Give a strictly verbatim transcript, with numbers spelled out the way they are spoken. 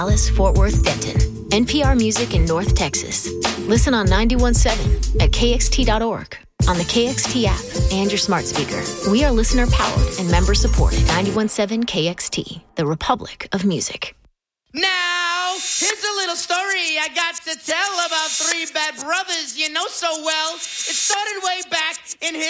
Dallas, Fort Worth, Denton. N P R Music in North Texas. Listen on ninety-one point seven at K X T dot org, on the K X T app, and your smart speaker. We are listener-powered and member-supported. ninety-one point seven K X T, the Republic of Music. Now, here's a little story I got to tell about three bad brothers you know so well. It started way back in his